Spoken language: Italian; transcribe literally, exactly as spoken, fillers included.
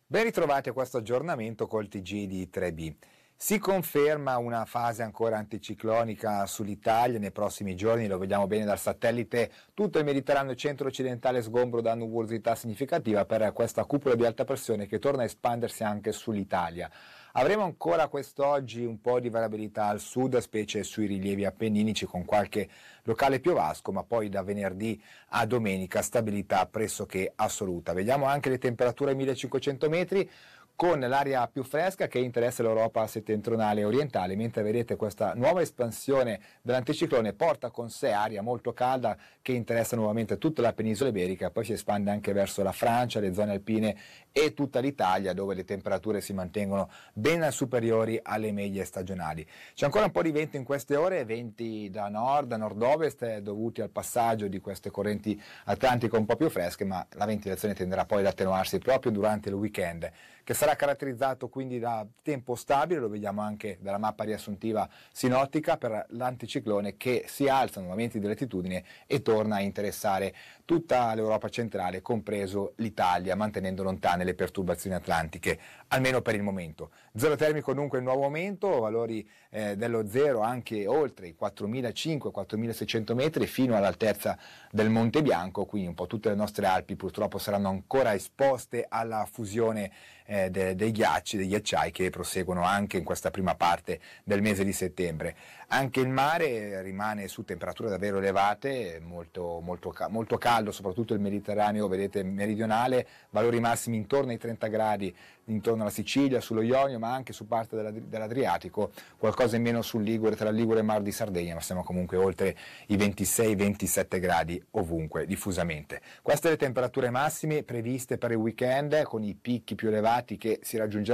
Ben ritrovati a questo aggiornamento col T G di tre B. Si conferma una fase ancora anticiclonica sull'Italia nei prossimi giorni, lo vediamo bene dal satellite, tutto il Mediterraneo centro-occidentale sgombro da nuvolosità significativa per questa cupola di alta pressione che torna a espandersi anche sull'Italia. Avremo ancora quest'oggi un po' di variabilità al sud, specie sui rilievi appenninici con qualche locale piovasco, ma poi da venerdì a domenica stabilità pressoché assoluta. Vediamo anche le temperature a millecinquecento metri, con l'aria più fresca che interessa l'Europa settentrionale e orientale, mentre vedete questa nuova espansione dell'anticiclone porta con sé aria molto calda che interessa nuovamente tutta la penisola iberica, poi si espande anche verso la Francia, le zone alpine e tutta l'Italia, dove le temperature si mantengono ben superiori alle medie stagionali. C'è ancora un po' di vento in queste ore, venti da nord, da nord-ovest, dovuti al passaggio di queste correnti atlantiche un po' più fresche, ma la ventilazione tenderà poi ad attenuarsi proprio durante il weekend, che sarà caratterizzato quindi da tempo stabile, lo vediamo anche dalla mappa riassuntiva sinottica per l'anticiclone che si alza nuovamente di latitudine e torna a interessare tutta l'Europa centrale, compreso l'Italia, mantenendo lontane le perturbazioni atlantiche, almeno per il momento. Zero termico dunque in nuovo aumento, valori eh, dello zero anche oltre i quattromilacinquecento quattromilaseicento metri fino all'altezza del Monte Bianco, quindi un po' tutte le nostre Alpi purtroppo saranno ancora esposte alla fusione eh, de, dei ghiacci, dei ghiacciai che proseguono anche in questa prima parte del mese di settembre. Anche il mare rimane su temperature davvero elevate, molto, molto, molto caldo, soprattutto il Mediterraneo, vedete, meridionale, valori massimi intorno ai trenta gradi, intorno alla Sicilia, sullo Ionio, ma anche su parte della, dell'Adriatico, qualcosa in meno sul Ligure, tra Ligure e Mar di Sardegna, ma siamo comunque oltre i ventisei ventisette gradi ovunque, diffusamente. Queste le temperature massime previste per il weekend, con i picchi più elevati che si raggiungeranno